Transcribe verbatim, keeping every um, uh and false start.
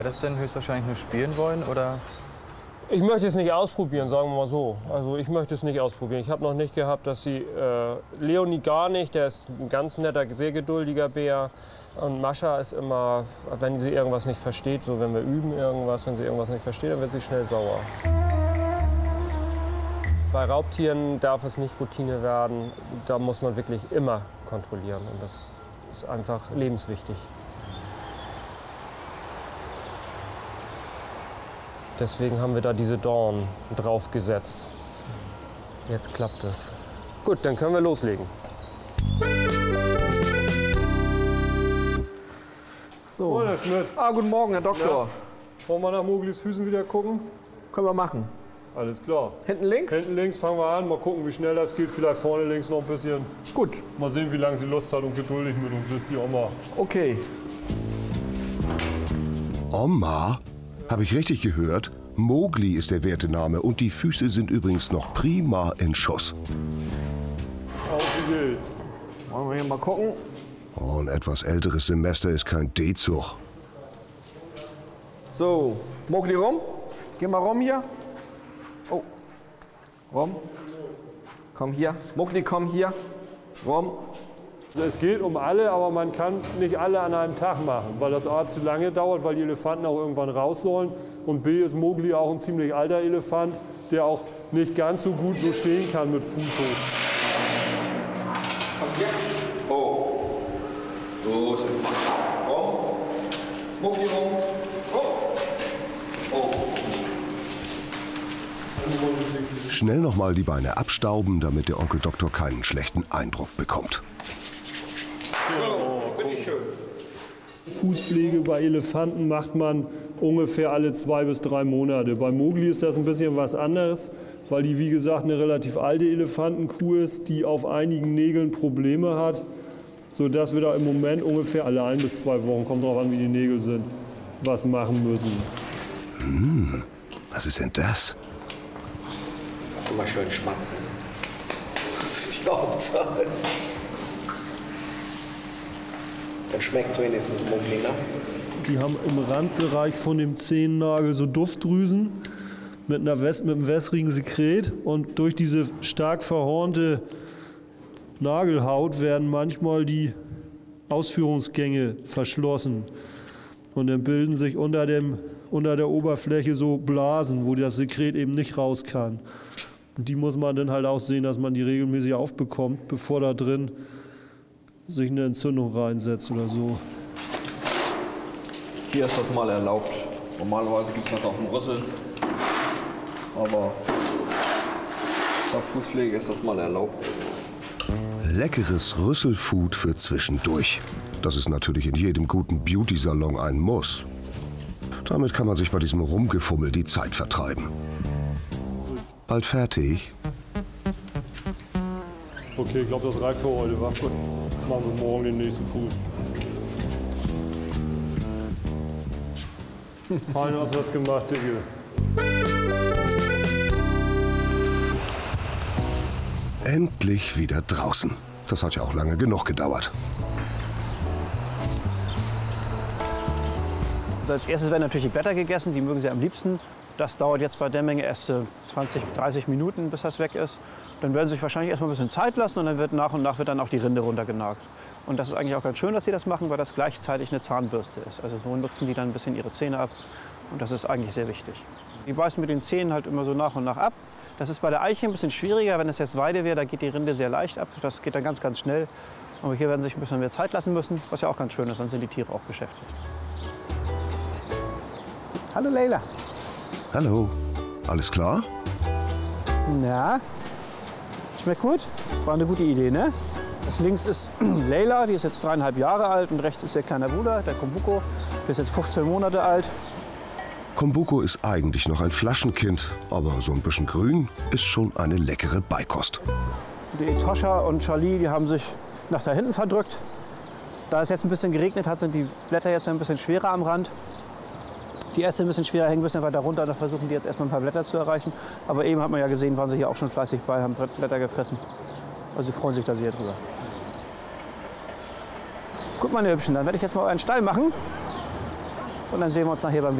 Das denn höchstwahrscheinlich nur spielen wollen, oder? Ich möchte es nicht ausprobieren, sagen wir mal so. Also ich möchte es nicht ausprobieren. Ich habe noch nicht gehabt, dass sie äh, Leonie gar nicht, der ist ein ganz netter, sehr geduldiger Bär. Und Mascha ist immer, wenn sie irgendwas nicht versteht, so wenn wir üben irgendwas, wenn sie irgendwas nicht versteht, dann wird sie schnell sauer. Bei Raubtieren darf es nicht Routine werden. Da muss man wirklich immer kontrollieren. Und das ist einfach lebenswichtig. Deswegen haben wir da diese Dorn draufgesetzt. Jetzt klappt es. Gut, dann können wir loslegen. So. Oh, Herr Schmidt. Ah, guten Morgen, Herr Doktor. Ja. Wollen wir nach Moglis Füßen wieder gucken? Können wir machen. Alles klar. Hinten links? Hinten links fangen wir an. Mal gucken, wie schnell das geht. Vielleicht vorne links noch ein bisschen. Gut. Mal sehen, wie lange sie Lust hat und geduldig mit uns ist, die Oma. Okay. Oma? Habe ich richtig gehört? Mogli ist der Wertename und die Füße sind übrigens noch prima in Schuss. Auf wie geht's? Wollen wir hier mal gucken? Oh, ein etwas älteres Semester ist kein D-Zug. So, Mogli rum. Geh mal rum hier. Oh, rum. Komm hier. Mogli, komm hier. Rum. Also es geht um alle, aber man kann nicht alle an einem Tag machen, weil das A zu lange dauert, weil die Elefanten auch irgendwann raus sollen. Und B ist Mogli auch ein ziemlich alter Elefant, der auch nicht ganz so gut so stehen kann mit Fuß hoch. Komm hier. Oh. Los. Rum. Mogli rum. Rum. Oh. Schnell noch mal die Beine abstauben, damit der Onkel Doktor keinen schlechten Eindruck bekommt. So, bitteschön. Fußpflege bei Elefanten macht man ungefähr alle zwei bis drei Monate. Bei Mogli ist das ein bisschen was anderes, weil die, wie gesagt, eine relativ alte Elefantenkuh ist, die auf einigen Nägeln Probleme hat, sodass wir da im Moment ungefähr alle ein bis zwei Wochen, kommt drauf an, wie die Nägel sind, was machen müssen. Hm, was ist denn das? Immer schön schmatzen. Das ist die Hauptsache. Dann schmeckt es wenigstens Mogli, ne? Die haben im Randbereich von dem Zehennagel so Duftdrüsen mit, einer Wäs mit einem wässrigen Sekret. Und durch diese stark verhornte Nagelhaut werden manchmal die Ausführungsgänge verschlossen. Und dann bilden sich unter, dem, unter der Oberfläche so Blasen, wo das Sekret eben nicht raus kann. Und die muss man dann halt auch sehen, dass man die regelmäßig aufbekommt, bevor da drin sich eine Entzündung reinsetzt oder so. Hier ist das mal erlaubt. Normalerweise gibt es das auf dem Rüssel. Aber bei Fußpflege ist das mal erlaubt. Leckeres Rüsselfood für zwischendurch. Das ist natürlich in jedem guten Beauty-Salon ein Muss. Damit kann man sich bei diesem Rumgefummel die Zeit vertreiben. Bald fertig? Okay, ich glaube, das reicht für heute. War gut. Machen wir morgen den nächsten Fuß. Fein hast du das gemacht, Digga. Endlich wieder draußen. Das hat ja auch lange genug gedauert. Also als erstes werden natürlich die Blätter gegessen, die mögen sie am liebsten. Das dauert jetzt bei der Menge erst zwanzig, dreißig Minuten, bis das weg ist. Dann werden sie sich wahrscheinlich erstmal ein bisschen Zeit lassen und dann wird nach und nach wird dann auch die Rinde runtergenagt. Und das ist eigentlich auch ganz schön, dass sie das machen, weil das gleichzeitig eine Zahnbürste ist. Also so nutzen die dann ein bisschen ihre Zähne ab und das ist eigentlich sehr wichtig. Die beißen mit den Zähnen halt immer so nach und nach ab. Das ist bei der Eiche ein bisschen schwieriger. Wenn es jetzt Weide wäre, da geht die Rinde sehr leicht ab. Das geht dann ganz, ganz schnell. Aber hier werden sie sich ein bisschen mehr Zeit lassen müssen, was ja auch ganz schön ist, dann sind die Tiere auch beschäftigt. Hallo Leila. Hallo. Alles klar? Na, schmeckt gut? War eine gute Idee, ne? Das links ist Leila, die ist jetzt dreieinhalb Jahre alt. Und rechts ist ihr kleiner Bruder, der Kombuko. Der ist jetzt fünfzehn Monate alt. Kombuko ist eigentlich noch ein Flaschenkind, aber so ein bisschen grün ist schon eine leckere Beikost. Die Etosha und Charlie, die haben sich nach da hinten verdrückt. Da es jetzt ein bisschen geregnet hat, sind die Blätter jetzt ein bisschen schwerer am Rand. Die Äste ein bisschen schwerer, hängen ein bisschen weiter runter. Da versuchen die jetzt erstmal ein paar Blätter zu erreichen. Aber eben hat man ja gesehen, waren sie hier auch schon fleißig bei, haben Blätter gefressen. Also sie freuen sich da sehr drüber. Gut, meine Hübschen, dann werde ich jetzt mal euren Stall machen. und dann sehen wir uns nachher beim